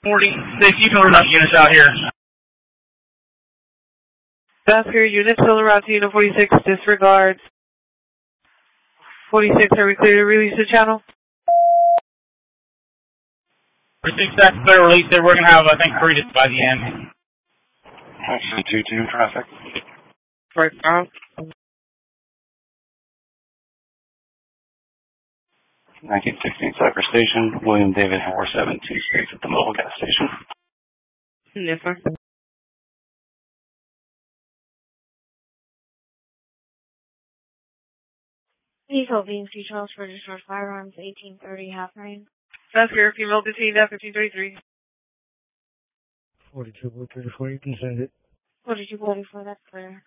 46, you can run units out here. Vascular units still around to unit 46, disregards. 46, are we clear to release the channel? 46, that's clear release there. We're going to have, I think, 3 just by the end. Actually, 2-2 traffic. Right now. 1916 Cypress Station, William David 4726 at the mobile gas station. Yes, sir. Diesel being C Charles for discharge firearms, 1830 half range. Vascular female detained at 1533. 42.34, you can send it. 4244, that's clear.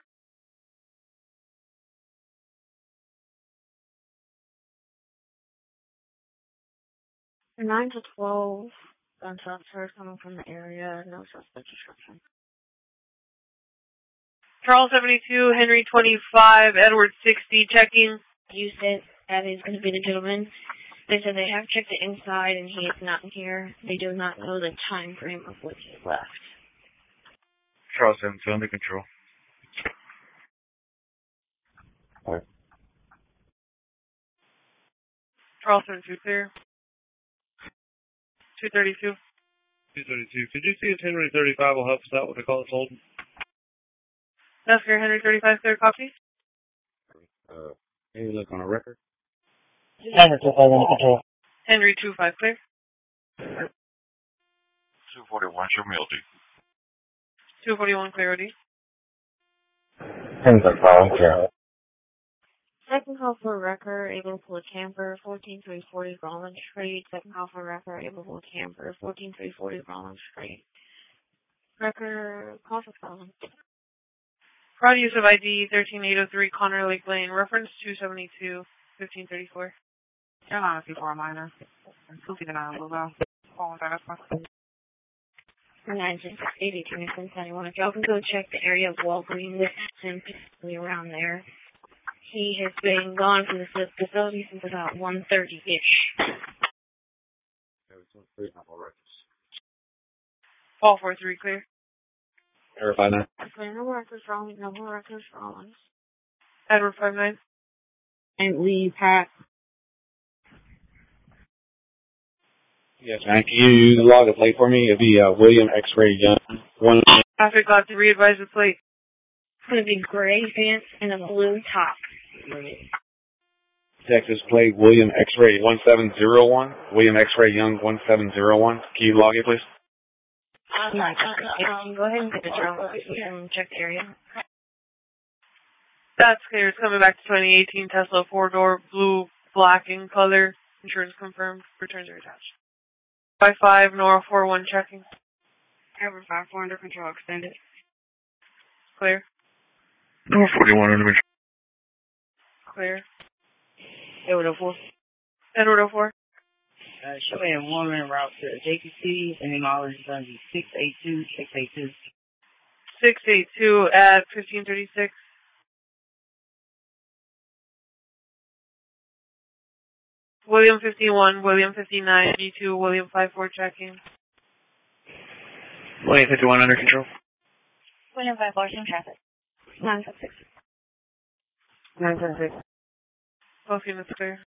The 9 to 12 gunshots heard coming from the area, no suspect description. Charles 72, Henry 25, Edward 60, checking. You said that is going to be the gentleman. They said they have checked the inside and he is not here. They do not know the time frame of which he left. Charles 72, under control. Right. Charles 72, clear. 232. 232. Could you see if Henry 35 will help us out with the call it's holding? Vascular Henry 35, clear, copy. Any look on a record? Henry 25 under control. Henry 25, clear. 241, show me LD. 241, clear, OD. Henry 35, clear. Second call for wrecker, able to pull a camper, 14340 Rollins Street. Second call for wrecker, able to pull a camper, 14340 Rollins Street. Wrecker, call for Rollins. Fraud use of ID 13803 Connor Lake Lane. Reference 272 1534. Carolina C4 minor. 259 Louisville. Phone with us. 986-82-71. If y'all can go check the area of Walgreens and specifically around there. He has been gone from the facility since about 1:30-ish. Fall 43, clear. Verify that. Okay, no more records wrong. No more records wrong. Edward 59. And Lee Pat. Yes, man. Can you log the plate for me? It'd be William X-Ray Young. One. Traffic got to re-advise the plate. It's going to be gray pants and a blue top. Texas plate William X-Ray 1701. William X-Ray Young 1701. Can you log it, please? Go ahead and get the drone and check the area. That's clear. It's coming back to 2018 Tesla 4-door, blue, black in color. Insurance confirmed. Returns are attached. 55 Nora 41 checking. Ever 54 under control extended. Clear. North 41 under control. Clear. Edward 04. Edward 04. Showing a woman route to JPC, and then all is going to be 682. 682 at 1536. William 51, William 59, B2, William 54 checking. William 51 under control. William 54, same traffic. 976. 976. Both units clear.